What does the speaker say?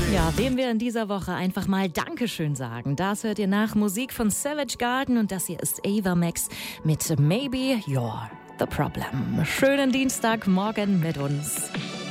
Ja, wem wir in dieser Woche einfach mal Dankeschön sagen. Das hört ihr nach Musik von Savage Garden und das hier ist Ava Max mit Maybe You're the Problem. Schönen Dienstagmorgen mit uns.